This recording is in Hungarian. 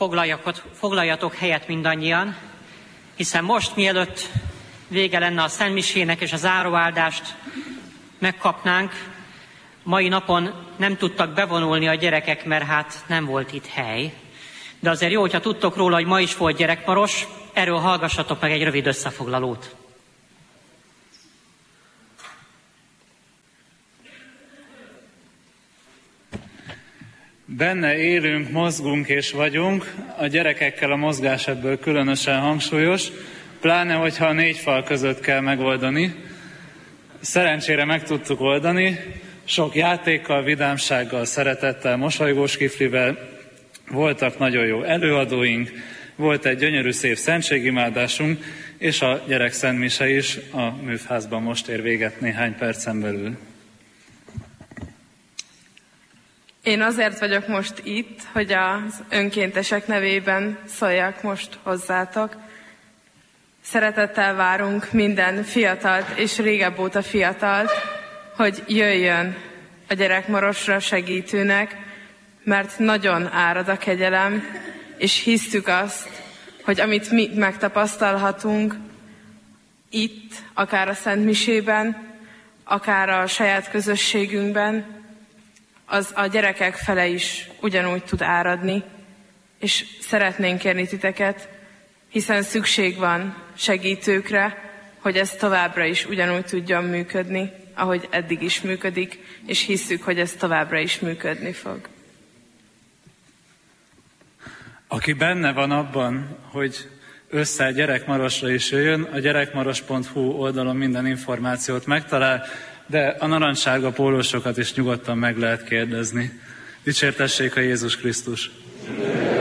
foglaljatok helyet mindannyian, hiszen most, mielőtt vége lenne a szentmisének és a záróáldást megkapnánk, mai napon nem tudtak bevonulni a gyerekek, mert hát nem volt itt hely. De azért jó, hogyha tudtok róla, hogy ma is volt gyerekmaros, erről hallgassatok meg egy rövid összefoglalót. Benne élünk, mozgunk és vagyunk, a gyerekekkel a mozgás ebből különösen hangsúlyos, pláne, hogyha a 4 fal között kell megoldani. Szerencsére meg tudtuk oldani, sok játékkal, vidámsággal, szeretettel, mosolygós kiflivel, voltak nagyon jó előadóink, volt egy gyönyörű szép szentségimádásunk, és a gyerekszentmise is a műfházban most ér véget néhány percen belül. Én azért vagyok most itt, hogy az önkéntesek nevében szóljak most hozzátok. Szeretettel várunk minden fiatalt és régebb óta fiatalt, hogy jöjjön a gyerekmarosra segítőnek, mert nagyon árad a kegyelem, és hisztük azt, hogy amit mi megtapasztalhatunk itt, akár a szentmisében, akár a saját közösségünkben, az a gyerekek fele is ugyanúgy tud áradni, és szeretnénk kérni titeket, hiszen szükség van segítőkre, hogy ez továbbra is ugyanúgy tudjon működni, ahogy eddig is működik, és hisszük, hogy ez továbbra is működni fog. Aki benne van abban, hogy össze gyerekmarosra is jöjjön, a gyerekmaros.hu oldalon minden információt megtalál, de a narancssárga pólósokat is nyugodtan meg lehet kérdezni. Dicsértessék a Jézus Krisztus!